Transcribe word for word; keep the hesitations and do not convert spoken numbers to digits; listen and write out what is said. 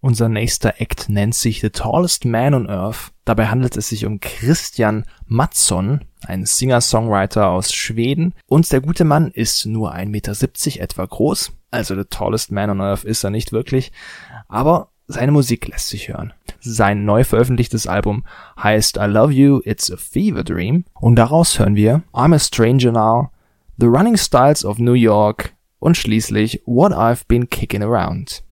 Unser nächster Act nennt sich The Tallest Man on Earth. Dabei handelt es sich um Christian Mattsson, ein Singer-Songwriter aus Schweden. Und der gute Mann ist nur ein Meter siebzig etwa groß. Also The Tallest Man on Earth ist er nicht wirklich. Aber seine Musik lässt sich hören. Sein neu veröffentlichtes Album heißt I Love You, It's a Fever Dream. Und daraus hören wir I'm a Stranger Now, The Running Styles of New York und schließlich What I've Been Kicking Around.